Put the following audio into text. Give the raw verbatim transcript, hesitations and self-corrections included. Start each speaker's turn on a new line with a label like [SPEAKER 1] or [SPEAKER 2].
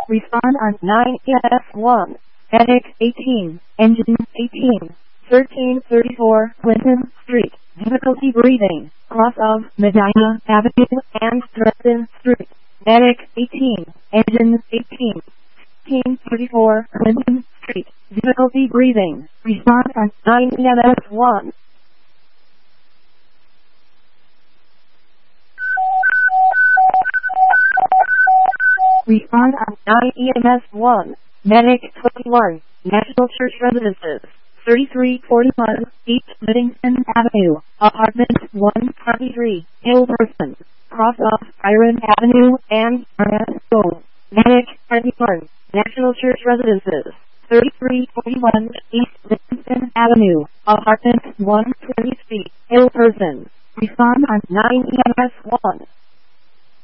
[SPEAKER 1] Respond on nine E M S one. Medic eighteen. Engine eighteen. thirteen thirty-four Clinton Street. Difficulty breathing. Cross of Medina Avenue and Dresden Street. Medic eighteen. Engine eighteen. thirteen thirty-four Clinton Street. Difficulty breathing. Respond on nine E M S one. Respond on nine E M S one. Medic twenty-one. National Church Residences. thirty-three forty-one East Livingston Avenue. Apartment one twenty-three. Hillperson. Cross off Iron Avenue and Arnett Stone. Medic twenty-one. National Church Residences. thirty-three forty-one East Livingston Avenue. Apartment one twenty-three. Hillperson. Respond on nine E M S one.